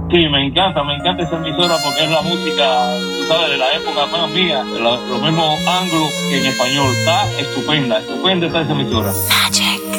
Sí, me encanta esa emisora porque es la música, tú sabes, de la época más mía, lo mismo anglo que en español. Está estupenda está esa emisora.